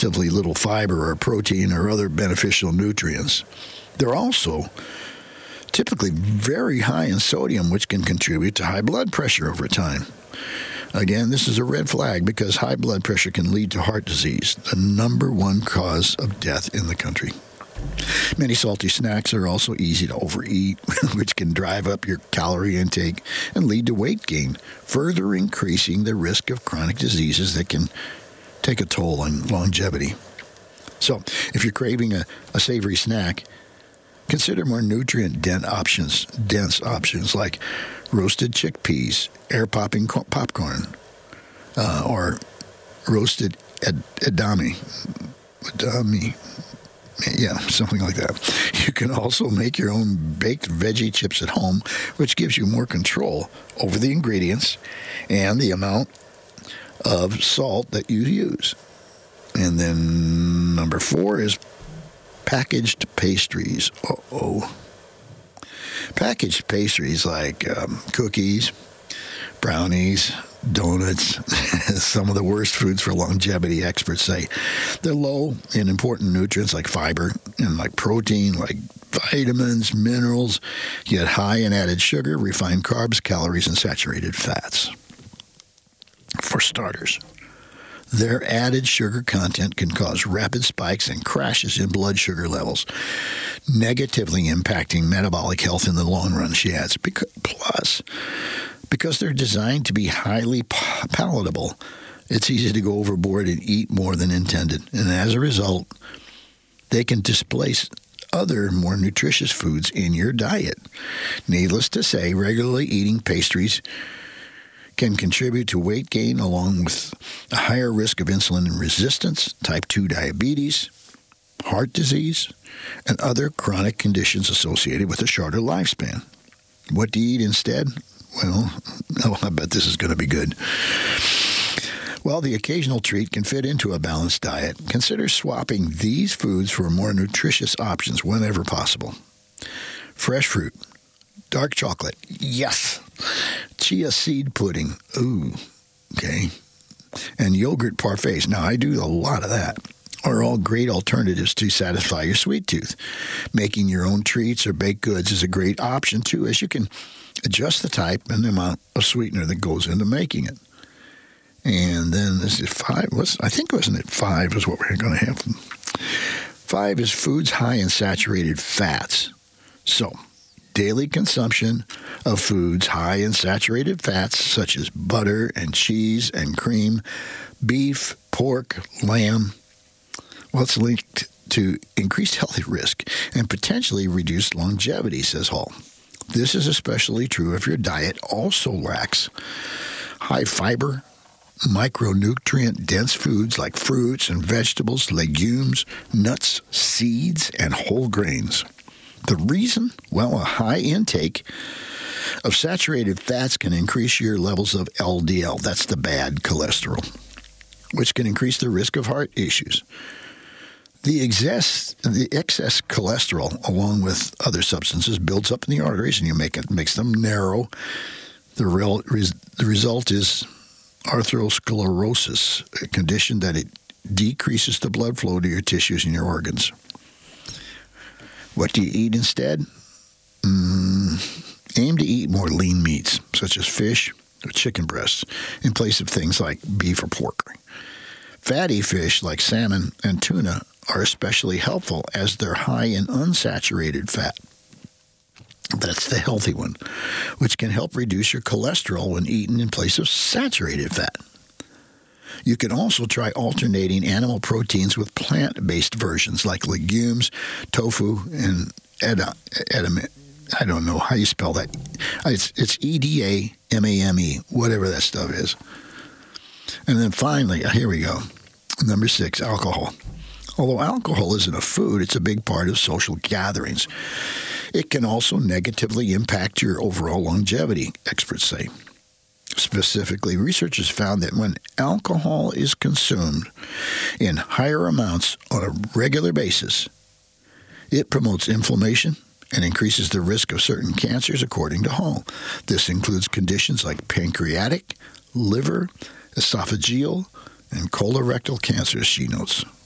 relatively little fiber or protein or other beneficial nutrients. They're also typically very high in sodium, which can contribute to high blood pressure over time. Again, this is a red flag because high blood pressure can lead to heart disease, the number one cause of death in the country. Many salty snacks are also easy to overeat, which can drive up your calorie intake and lead to weight gain, further increasing the risk of chronic diseases that can take a toll on longevity. So, if you're craving a savory snack, consider more nutrient-dense options like roasted chickpeas, air-popping popcorn, or roasted edamame. Yeah, something like that. You can also make your own baked veggie chips at home, which gives you more control over the ingredients and the amount of salt that you use. And then number 4 is packaged pastries. Packaged pastries like cookies, brownies, donuts, some of the worst foods for longevity, experts say. They're low in important nutrients like fiber and like protein, like vitamins, minerals, yet high in added sugar, refined carbs, calories, and saturated fats. For starters, their added sugar content can cause rapid spikes and crashes in blood sugar levels, negatively impacting metabolic health in the long run, she adds. Plus, because they're designed to be highly palatable, it's easy to go overboard and eat more than intended. And as a result, they can displace other more nutritious foods in your diet. Needless to say, regularly eating pastries can contribute to weight gain along with a higher risk of insulin resistance, type 2 diabetes, heart disease, and other chronic conditions associated with a shorter lifespan. What to eat instead? Well, I bet this is going to be good. While the occasional treat can fit into a balanced diet, consider swapping these foods for more nutritious options whenever possible. Fresh fruit, dark chocolate, yes. Chia seed pudding, ooh, okay. And yogurt parfaits, now I do a lot of that, are all great alternatives to satisfy your sweet tooth. Making your own treats or baked goods is a great option too, as you can adjust the type and the amount of sweetener that goes into making it. And then this is 5. I think wasn't it 5 is what we're going to have. 5 is foods high in saturated fats. So, daily consumption of foods high in saturated fats such as butter and cheese and cream, beef, pork, lamb, well, it's linked to increased health risk and potentially reduced longevity, says Hall. This is especially true if your diet also lacks high fiber, micronutrient-dense foods like fruits and vegetables, legumes, nuts, seeds, and whole grains. The reason? Well, a high intake of saturated fats can increase your levels of LDL, that's the bad cholesterol, which can increase the risk of heart issues. The excess cholesterol, along with other substances, builds up in the arteries, and makes them narrow. The result is atherosclerosis, a condition that it decreases the blood flow to your tissues and your organs. What do you eat instead? Aim to eat more lean meats, such as fish or chicken breasts, in place of things like beef or pork. Fatty fish like salmon and tuna are especially helpful as they're high in unsaturated fat. That's the healthy one, which can help reduce your cholesterol when eaten in place of saturated fat. You can also try alternating animal proteins with plant-based versions like legumes, tofu, and edamame. I don't know how you spell that. It's edamame, whatever that stuff is. And then finally, here we go. Number 6, alcohol. Although alcohol isn't a food, it's a big part of social gatherings. It can also negatively impact your overall longevity, experts say. Specifically, researchers found that when alcohol is consumed in higher amounts on a regular basis, it promotes inflammation and increases the risk of certain cancers, according to Hall. This includes conditions like pancreatic, liver, esophageal, and colorectal cancers, she notes.